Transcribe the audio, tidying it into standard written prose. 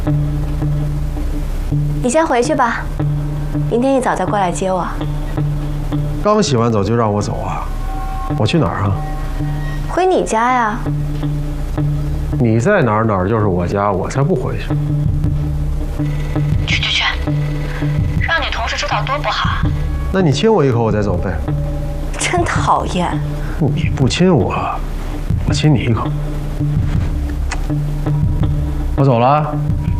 你先回去吧，明天一早再过来接我。 刚洗完澡就让我走啊？我去哪儿啊？ 回你家呀。 你在哪儿哪儿就是我家，我才不回去。 去，让你同事知道多不好。 那你亲我一口，我再走呗。 真讨厌。 你不亲我，我亲你一口。我走了。